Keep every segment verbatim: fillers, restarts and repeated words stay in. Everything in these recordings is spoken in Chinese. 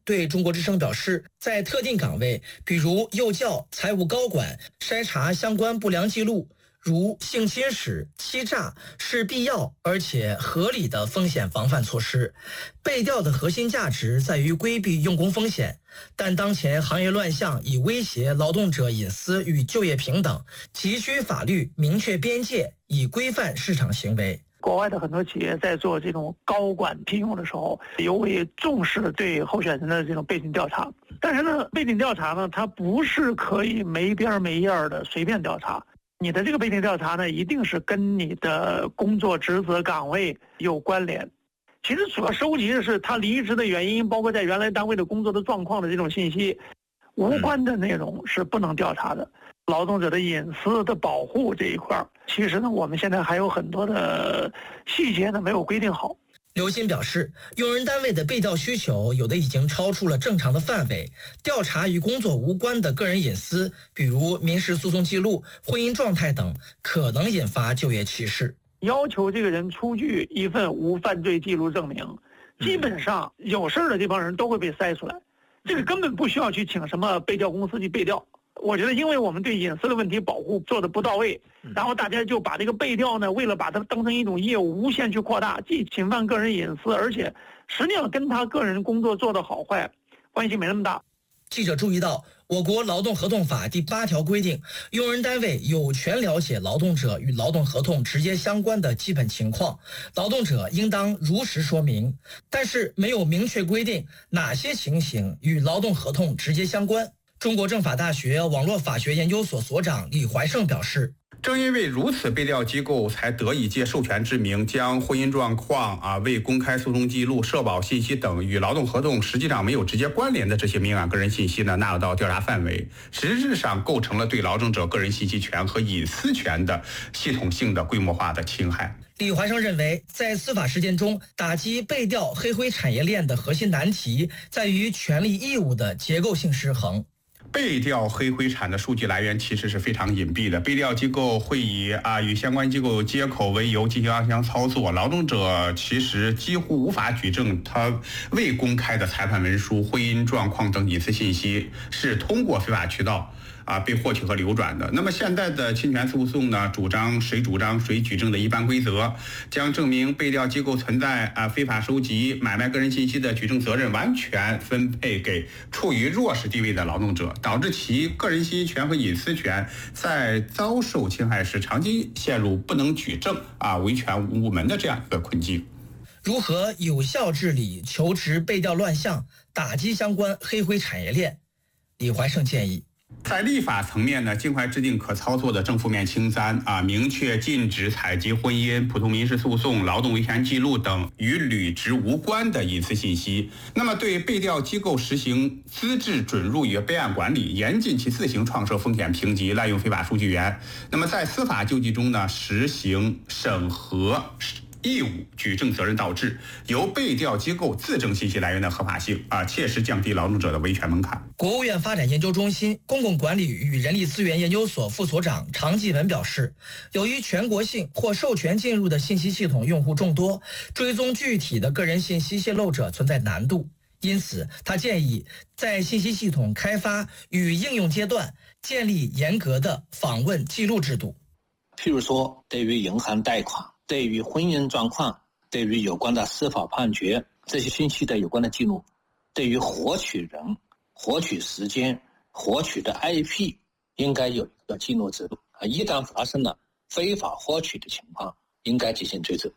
对中国之声表示，在特定岗位，比如幼教、财务高管，筛查相关不良记录，如性侵蚀、欺诈，是必要而且合理的风险防范措施。背调的核心价值在于规避用工风险，但当前行业乱象已威胁劳动者隐私与就业平等，急需法律明确边界，以规范市场行为。 国外的很多企业在做这种高管聘用的时候，尤为重视对候选人的这种背景调查。但是呢，背景调查呢，它不是可以没边没样的随便调查。你的这个背景调查呢，一定是跟你的工作职责岗位有关联。其实主要收集的是他离职的原因，包括在原来单位的工作的状况的这种信息，无关的内容是不能调查的。劳动者的隐私的保护这一块，其实呢，我们现在还有很多的细节呢没有规定好。 刘鑫表示，用人单位的背调需求有的已经超出了正常的范围，调查与工作无关的个人隐私，比如民事诉讼记录、婚姻状态等，可能引发就业歧视。 要求这个人出具一份无犯罪记录证明，基本上有事的这帮人都会被筛出来，这个根本不需要去请什么背调公司去背调。我觉得因为我们对隐私的问题保护做的不到位，然后大家就把这个背调呢，为了把它当成一种业务无限去扩大，既侵犯个人隐私，而且实际上跟他个人工作做的好坏关系没那么大。 记者注意到，我国劳动合同法第八条规定，用人单位有权了解劳动者与劳动合同直接相关的基本情况，劳动者应当如实说明，但是没有明确规定哪些情形与劳动合同直接相关。中国政法大学网络法学研究所所长李怀胜表示， 正因为如此，背调机构才得以借授权之名，将婚姻状况啊、未公开诉讼记录、社保信息等与劳动合同实际上没有直接关联的这些敏感个人信息呢，纳入到调查范围，实质上构成了对劳动者个人信息权和隐私权的系统性的规模化的侵害。 李怀生认为，在司法实践中，打击背调黑灰产业链的核心难题在于权利义务的结构性失衡。 背调黑灰产的数据来源其实是非常隐蔽的，背调机构会以啊与相关机构接口为由进行暗箱操作，劳动者其实几乎无法举证他未公开的裁判文书、婚姻状况等隐私信息是通过非法渠道啊，被获取和流转的。那么现在的侵权诉讼呢，主张谁主张谁举证的一般规则，将证明背调机构存在啊非法收集、买卖个人信息的举证责任完全分配给处于弱势地位的劳动者，导致其个人信息权和隐私权在遭受侵害时，长期陷入不能举证啊、维权无门的这样一个困境。 如何有效治理求职背调乱象，打击相关黑灰产业链？李怀胜建议， 在立法层面呢，尽快制定可操作的正负面清单啊，明确禁止采集婚姻、普通民事诉讼、劳动维权记录等与履职无关的隐私信息。那么，对背调机构实行资质准入与备案管理，严禁其自行创设风险评级、滥用非法数据源。那么，在司法救济中呢，实行审核义务举证责任倒置，由背调机构自证信息来源的合法性啊，切实降低劳动者的维权门槛。 国务院发展研究中心公共管理与人力资源研究所副所长常继文表示，由于全国性或授权进入的信息系统用户众多，追踪具体的个人信息泄露者存在难度，因此他建议在信息系统开发与应用阶段建立严格的访问记录制度。 譬如说，对于银行贷款、对于婚姻状况、对于有关的司法判决这些信息的有关的记录，对于获取人、获取时间、获取的 I P 应该有一个记录制度啊，一旦发生了非法获取的情况，应该进行追责。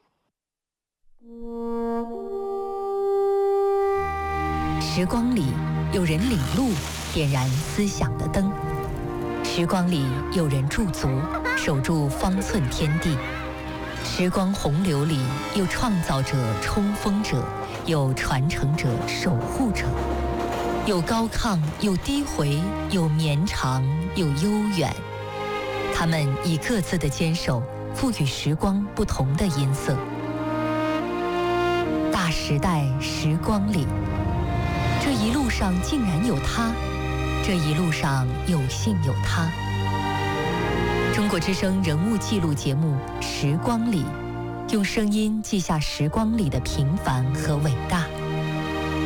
时光里有人领路，点燃思想的灯；时光里有人驻足，守住方寸天地。时光洪流里有创造者、冲锋者，有传承者、守护者，有高亢，有低回，有绵长，有悠远。他们以各自的坚守，赋予时光不同的音色。大时代时光里，这一路上竟然有他，这一路上有幸有他。中国之声人物记录节目《时光里》，用声音记下时光里的平凡和伟大。